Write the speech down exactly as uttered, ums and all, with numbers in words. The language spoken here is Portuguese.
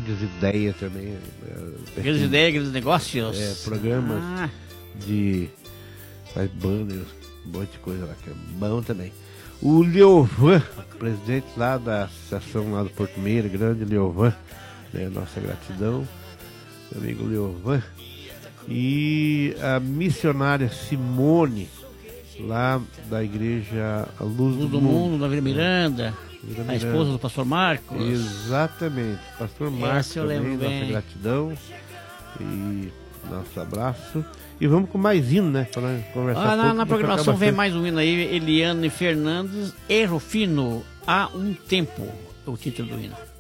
grandes ideias também. Grandes ideias, grandes negócios. É, programas ah. de faz banners, um monte de coisa lá que é bom também. O Leovan, presidente lá da associação lá do Porto Meira, grande Leovan, né, nossa gratidão, meu amigo Leovan. E a missionária Simone, lá da igreja Luz, Luz do, do Mundo, Mundo, da Vila Miranda, Vila Miranda, a esposa do pastor Marcos. Exatamente, pastor Marcos também, nossa bem. gratidão e nosso abraço. E vamos com mais hino, né? Para conversar ah, um na, pouco, na programação vem mais um hino aí, Eliane Fernandes, Erro Fino, Há um Tempo, é o título do hino.